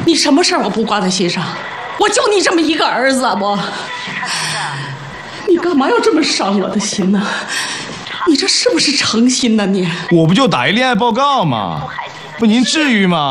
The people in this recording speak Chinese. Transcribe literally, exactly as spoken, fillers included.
你什么事儿我不挂在心上？我就你这么一个儿子，我，你干嘛要这么伤我的心呢？你这是不是诚心呢？你我不就打一恋爱报告吗？不，您至于吗？